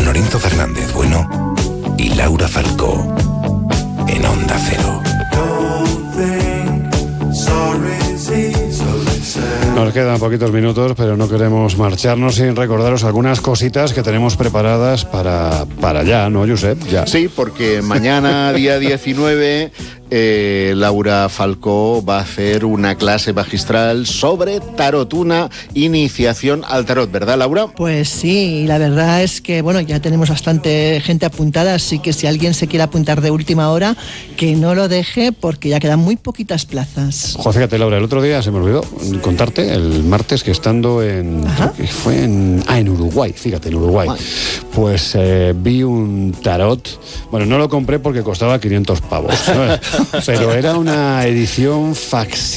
Lorenzo Fernández Bueno y Laura Falcó en Onda Cero. Nos quedan poquitos minutos, pero no queremos marcharnos sin recordaros algunas cositas que tenemos preparadas para ya, ¿no, Josep? Ya. Sí, porque mañana, día 19, Laura Falcó va a hacer una clase magistral sobre tarot, una iniciación al tarot, ¿verdad, Laura? Pues sí, la verdad es que, bueno, ya tenemos bastante gente apuntada, así que si alguien se quiere apuntar de última hora, que no lo deje, porque ya quedan muy poquitas plazas. Joder, fíjate, Laura, el otro día se me olvidó contarte, el martes, que estando en Uruguay, fíjate, en Uruguay, pues vi un tarot. Bueno, no lo compré porque costaba 500 pavos, ¿sabes? Pero era una edición facsímil